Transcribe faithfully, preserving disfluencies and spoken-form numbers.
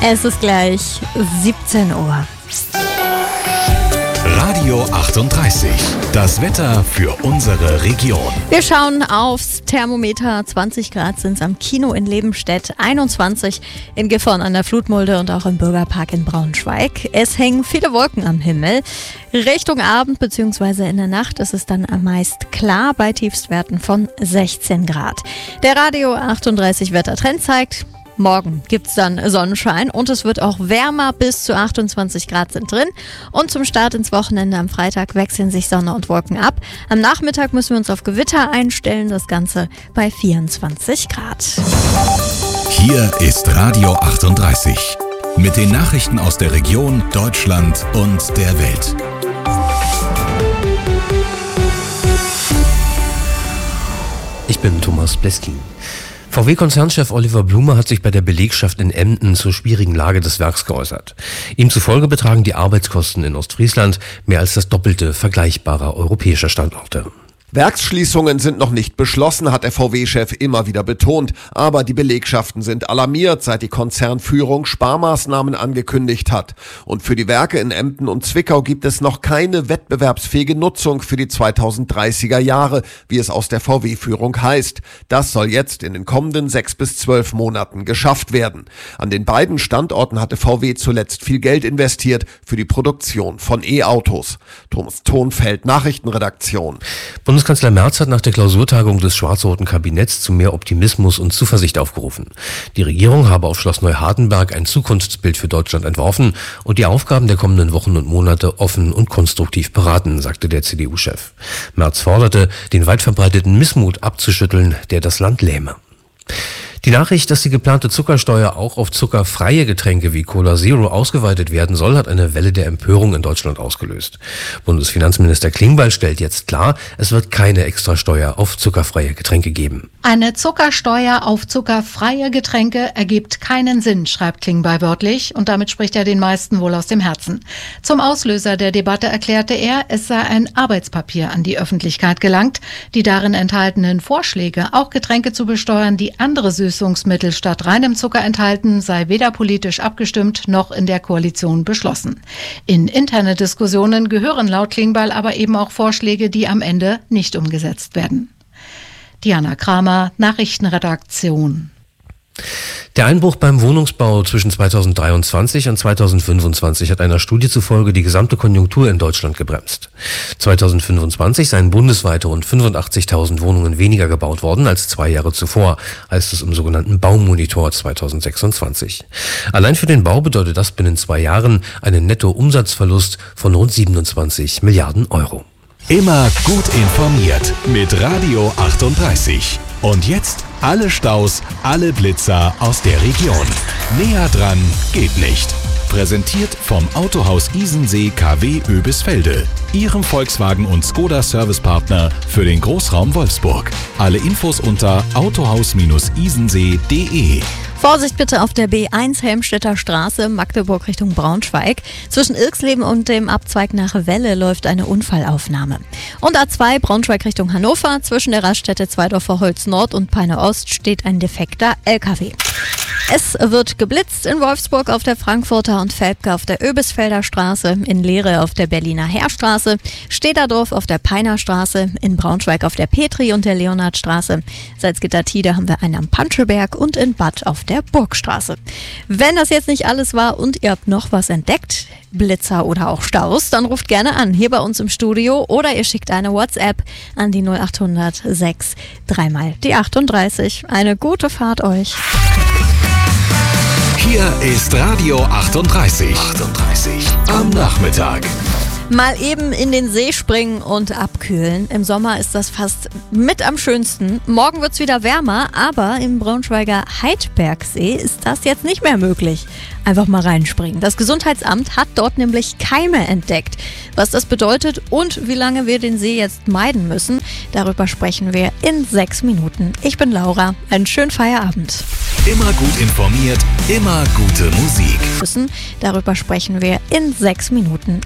Es ist gleich siebzehn Uhr. Radio achtunddreißig. Das Wetter für unsere Region. Wir schauen aufs Thermometer. zwanzig Grad sind es am Kino in Lebenstedt, einundzwanzig in Gifhorn an der Flutmulde und auch im Bürgerpark in Braunschweig. Es hängen viele Wolken am Himmel. Richtung Abend bzw. in der Nacht ist es dann meist klar bei Tiefstwerten von sechzehn Grad. Der Radio achtunddreißig Wettertrend zeigt: Morgen gibt es dann Sonnenschein und es wird auch wärmer, bis zu achtundzwanzig Grad sind drin. Und zum Start ins Wochenende am Freitag wechseln sich Sonne und Wolken ab. Am Nachmittag müssen wir uns auf Gewitter einstellen, das Ganze bei vierundzwanzig Grad. Hier ist Radio achtunddreißig mit den Nachrichten aus der Region, Deutschland und der Welt. Ich bin Thomas Bleskin. V W-Konzernchef Oliver Blume hat sich bei der Belegschaft in Emden zur schwierigen Lage des Werks geäußert. Ihm zufolge betragen die Arbeitskosten in Ostfriesland mehr als das Doppelte vergleichbarer europäischer Standorte. Werksschließungen sind noch nicht beschlossen, hat der V W-Chef immer wieder betont. Aber die Belegschaften sind alarmiert, seit die Konzernführung Sparmaßnahmen angekündigt hat. Und für die Werke in Emden und Zwickau gibt es noch keine wettbewerbsfähige Nutzung für die zweitausenddreißiger Jahre, wie es aus der V W-Führung heißt. Das soll jetzt in den kommenden sechs bis zwölf Monaten geschafft werden. An den beiden Standorten hatte V W zuletzt viel Geld investiert für die Produktion von E-Autos. Thomas Thonfeld, Nachrichtenredaktion. Bundeskanzler Merz hat nach der Klausurtagung des schwarz-roten Kabinetts zu mehr Optimismus und Zuversicht aufgerufen. Die Regierung habe auf Schloss Neuhardenberg ein Zukunftsbild für Deutschland entworfen und die Aufgaben der kommenden Wochen und Monate offen und konstruktiv beraten, sagte der C D U-Chef. Merz forderte, den weit verbreiteten Missmut abzuschütteln, der das Land lähme. Die Nachricht, dass die geplante Zuckersteuer auch auf zuckerfreie Getränke wie Cola Zero ausgeweitet werden soll, hat eine Welle der Empörung in Deutschland ausgelöst. Bundesfinanzminister Klingbeil stellt jetzt klar, es wird keine Extrasteuer auf zuckerfreie Getränke geben. Eine Zuckersteuer auf zuckerfreie Getränke ergibt keinen Sinn, schreibt Klingbeil wörtlich, und damit spricht er den meisten wohl aus dem Herzen. Zum Auslöser der Debatte erklärte er, es sei ein Arbeitspapier an die Öffentlichkeit gelangt. Die darin enthaltenen Vorschläge, auch Getränke zu besteuern, die andere Süßungsmittel statt reinem Zucker enthalten, sei weder politisch abgestimmt noch in der Koalition beschlossen. In interne Diskussionen gehören laut Klingbeil aber eben auch Vorschläge, die am Ende nicht umgesetzt werden. Diana Kramer, Nachrichtenredaktion. Der Einbruch beim Wohnungsbau zwischen zweitausenddreiundzwanzig und zweitausendfünfundzwanzig hat einer Studie zufolge die gesamte Konjunktur in Deutschland gebremst. zweitausendfünfundzwanzig seien bundesweit rund fünfundachtzigtausend Wohnungen weniger gebaut worden als zwei Jahre zuvor, heißt es im sogenannten Baumonitor zweitausendsechsundzwanzig. Allein für den Bau bedeutet das binnen zwei Jahren einen Nettoumsatzverlust von rund siebenundzwanzig Milliarden Euro. Immer gut informiert mit Radio achtunddreißig. Und jetzt alle Staus, alle Blitzer aus der Region. Näher dran geht nicht. Präsentiert vom Autohaus Isensee K W Oebisfelde, Ihrem Volkswagen und Skoda Servicepartner für den Großraum Wolfsburg. Alle Infos unter autohaus isensee punkt de. Vorsicht bitte auf der B eins Helmstedter Straße, Magdeburg Richtung Braunschweig. Zwischen Irxleben und dem Abzweig nach Welle läuft eine Unfallaufnahme. Und A zwei Braunschweig Richtung Hannover, zwischen der Raststätte Zweidorfer Holz Nord und Peine Ost steht ein defekter L K W. Es wird geblitzt in Wolfsburg auf der Frankfurter und Velpke auf der Oebisfelder Straße, in Leere auf der Berliner Heerstraße, Stederdorf auf der Peiner Straße, in Braunschweig auf der Petri- und der Leonhardstraße. Salzgitter-Tide haben wir einen am Panscheberg und in Bad auf der Burgstraße. Wenn das jetzt nicht alles war und ihr habt noch was entdeckt, Blitzer oder auch Staus, dann ruft gerne an, hier bei uns im Studio, oder ihr schickt eine WhatsApp an die null achthundert sechs dreimal die achtunddreißig. Eine gute Fahrt euch. Hier ist Radio achtunddreißig. achtunddreißig am Nachmittag. Mal eben in den See springen und abkühlen. Im Sommer ist das fast mit am schönsten. Morgen wird es wieder wärmer, aber im Braunschweiger Heidbergsee ist das jetzt nicht mehr möglich. Einfach mal reinspringen. Das Gesundheitsamt hat dort nämlich Keime entdeckt. Was das bedeutet und wie lange wir den See jetzt meiden müssen, darüber sprechen wir in sechs Minuten. Ich bin Laura. Einen schönen Feierabend. Immer gut informiert, immer gute Musik. Darüber sprechen wir in sechs Minuten.